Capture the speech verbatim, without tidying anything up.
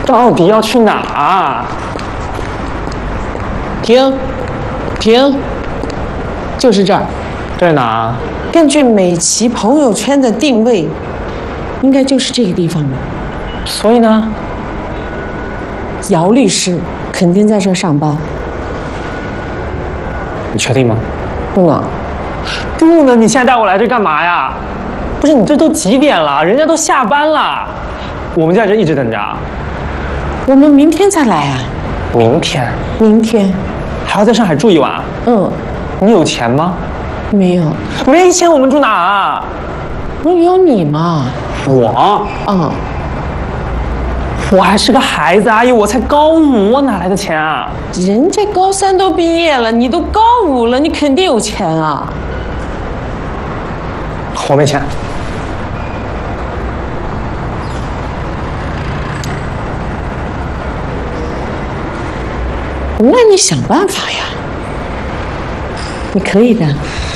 到底要去哪？ 停，停，就是这儿。 对哪？ 根据美琪朋友圈的定位，应该就是这个地方了。 所以呢？ 姚律师肯定在这儿上班。 你确定吗？ 不能。 不能！你现在带我来这干嘛呀？不是你这都几点了？人家都下班了，我们在这一直等着。 我们明天再来啊。 明天？ 明天还要在上海住一晚？ 嗯。 你有钱吗？ 没有。 没钱我们住哪啊？ 不是有你吗？ 我？ 嗯。 我还是个孩子，阿姨，我才高五，我哪来的钱啊？ 人家高三都毕业了，你都高五了，你肯定有钱啊。 我没钱。 那你想办法呀，你可以的。